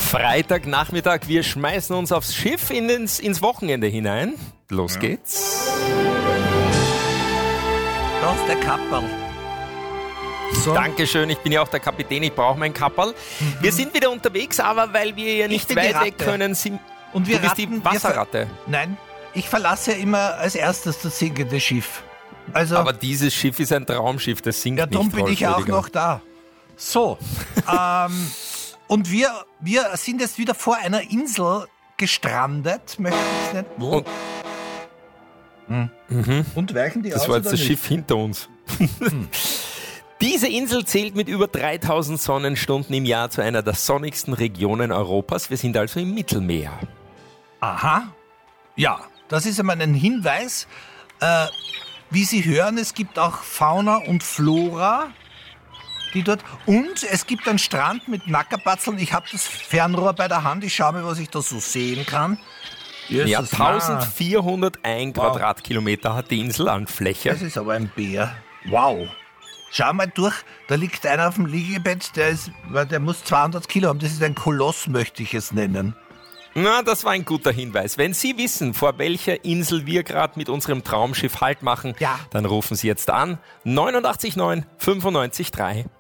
Freitagnachmittag, wir schmeißen uns aufs Schiff ins Wochenende hinein. Los geht's. Da ist der Kapperl. So. Dankeschön, ich bin ja auch der Kapitän, ich brauche mein Kapperl. Wir sind wieder unterwegs, aber weil wir ja nicht weit weg können, und wir du bist die Wasserratte. Nein, ich verlasse ja immer als erstes das sinkende Schiff. Also, aber dieses Schiff ist ein Traumschiff, das sinkt nicht. Ja, darum bin ich ja auch noch da. So, und wir sind jetzt wieder vor einer Insel gestrandet, möchte ich es nicht. Und weichen die aus? Das war jetzt das Schiff hinter uns. Diese Insel zählt mit über 3000 Sonnenstunden im Jahr zu einer der sonnigsten Regionen Europas. Wir sind also im Mittelmeer. Aha. Ja, das ist einmal ein Hinweis. Wie Sie hören, es gibt auch Fauna und Flora, die dort. Und es gibt einen Strand mit Nackerpatzeln. Ich habe das Fernrohr bei der Hand. Ich schaue mal, was ich da so sehen kann. Ja, 1401 Quadratkilometer hat die Insel an Fläche. Das ist aber ein Bär. Wow. Schau mal durch, da liegt einer auf dem Liegebett, der muss 200 Kilo haben. Das ist ein Koloss, möchte ich es nennen. Na, das war ein guter Hinweis. Wenn Sie wissen, vor welcher Insel wir gerade mit unserem Traumschiff Halt machen, dann rufen Sie jetzt an 89 9 95 3.